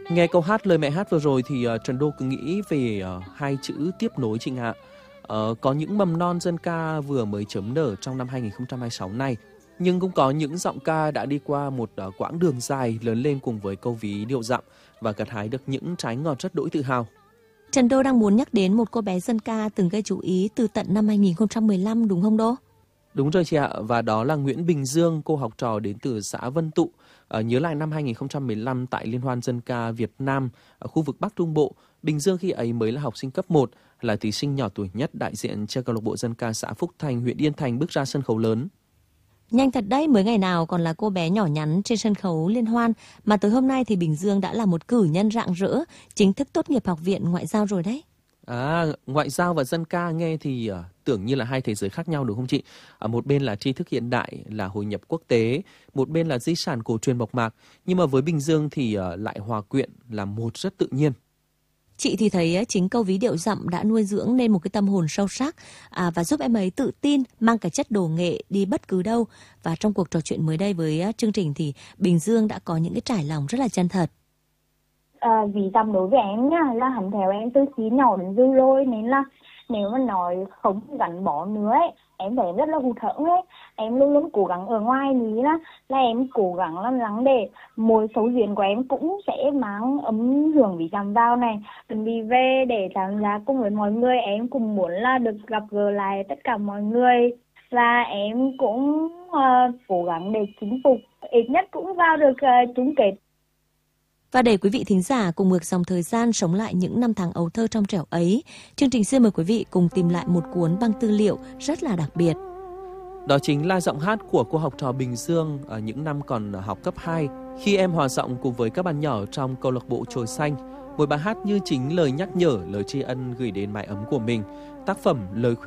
Nghe câu hát lời mẹ hát vừa rồi thì Trần Đô cứ nghĩ về hai chữ tiếp nối Trinh ạ. Có những mầm non dân ca vừa mới chớm nở trong năm 2026 này, nhưng cũng có những giọng ca đã đi qua một quãng đường dài lớn lên cùng với câu ví điệu dặm và gặt hái được những trái ngọt rất đỗi tự hào. Trần Đô đang muốn nhắc đến một cô bé dân ca từng gây chú ý từ tận năm 2015 đúng không Đô? Đúng rồi chị ạ, và đó là Nguyễn Bình Dương, cô học trò đến từ xã Vân Tụ. Nhớ lại năm 2015 tại Liên hoan dân ca Việt Nam ở khu vực Bắc Trung Bộ, Bình Dương khi ấy mới là học sinh cấp 1, là thí sinh nhỏ tuổi nhất đại diện cho câu lạc bộ dân ca xã Phúc Thành, huyện Yên Thành bước ra sân khấu lớn. Nhanh thật đấy, mới ngày nào còn là cô bé nhỏ nhắn trên sân khấu liên hoan, mà tới hôm nay thì Bình Dương đã là một cử nhân rạng rỡ, chính thức tốt nghiệp Học viện Ngoại giao rồi đấy. Ngoại giao và dân ca nghe thì tưởng như là hai thế giới khác nhau đúng không chị? Một bên là tri thức hiện đại, là hội nhập quốc tế, một bên là di sản cổ truyền mộc mạc, nhưng mà với Bình Dương thì lại hòa quyện là một rất tự nhiên. Chị thì thấy chính câu ví điệu dặm đã nuôi dưỡng nên một cái tâm hồn sâu sắc và giúp em ấy tự tin mang cái chất đồ nghệ đi bất cứ đâu. Và trong cuộc trò chuyện mới đây với chương trình thì Bình Dương đã có những cái trải lòng rất là chân thật. Ví dặm đối với em nhá, là hắn theo em từ khi nhỏ đến dư lôi, nên là nếu mà nói không gắn bó nữa ấy, em thấy em rất là hụt hẫng ấy. Em luôn luôn cố gắng ở ngoài lý là em cố gắng làm lắng để mỗi số duyên của em cũng sẽ mang âm hưởng ví dặm vào này. Chuẩn bị về để tham gia cùng với mọi người, em cũng muốn là được gặp gỡ lại tất cả mọi người. Và em cũng cố gắng để chinh phục, ít nhất cũng vào được chung kết. Và để quý vị thính giả cùng ngược dòng thời gian sống lại những năm tháng ấu thơ trong trẻo ấy, chương trình xin mời quý vị cùng tìm lại một cuốn băng tư liệu rất là đặc biệt. Đó chính là giọng hát của cô học trò Bình Dương ở những năm còn học cấp 2, khi em hòa giọng cùng với các bạn nhỏ trong câu lạc bộ Chồi Xanh. Một bài hát như chính lời nhắc nhở, lời tri ân gửi đến mái ấm của mình. Tác phẩm Lời